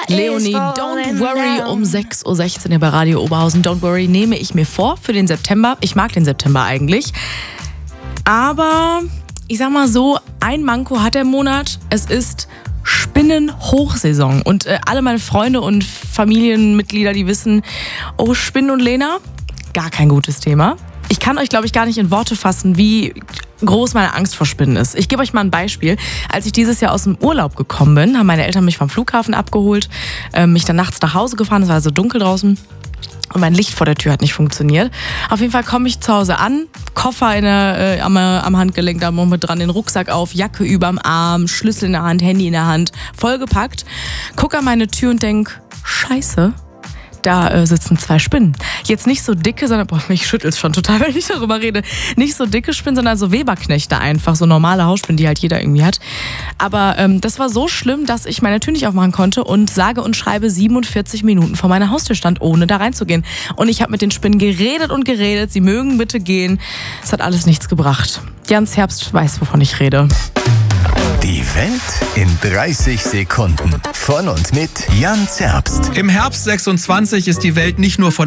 Leonie, Don't Worry um 6.16 Uhr hier bei Radio Oberhausen. Don't Worry nehme ich mir vor für den September. Ich mag den September eigentlich. Aber ich sag mal so, ein Manko hat der Monat. Es ist Spinnenhochsaison. Und alle meine Freunde und Familienmitglieder, die wissen, oh, Spinnen und Lena, gar kein gutes Thema. Ich kann euch, glaube ich, gar nicht in Worte fassen, wie groß meine Angst vor Spinnen ist. Ich gebe euch mal ein Beispiel. Als ich dieses Jahr aus dem Urlaub gekommen bin, haben meine Eltern mich vom Flughafen abgeholt, mich dann nachts nach Hause gefahren, es war so dunkel draußen und mein Licht vor der Tür hat nicht funktioniert. Auf jeden Fall komme ich zu Hause an, Koffer am Handgelenk, da mit dran, den Rucksack auf, Jacke überm Arm, Schlüssel in der Hand, Handy in der Hand, vollgepackt, gucke an meine Tür und denk, Scheiße. Da sitzen 2 Spinnen. Jetzt nicht so dicke, sondern, mich schüttelt es schon total, wenn ich darüber rede. Nicht so dicke Spinnen, sondern so Weberknechte einfach. So normale Hausspinnen, die halt jeder irgendwie hat. Aber das war so schlimm, dass ich meine Tür nicht aufmachen konnte und sage und schreibe 47 Minuten vor meiner Haustür stand, ohne da reinzugehen. Und ich habe mit den Spinnen geredet und geredet. Sie mögen bitte gehen. Es hat alles nichts gebracht. Jans Herbst weiß, wovon ich rede. Die Welt in 30 Sekunden. Von und mit Jan Zerbst. Im Herbst 26 ist die Welt nicht nur von